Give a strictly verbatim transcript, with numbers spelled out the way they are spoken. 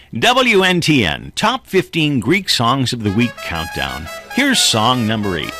W N T N Top fifteen Greek Songs of the Week Countdown. Here's song number eight.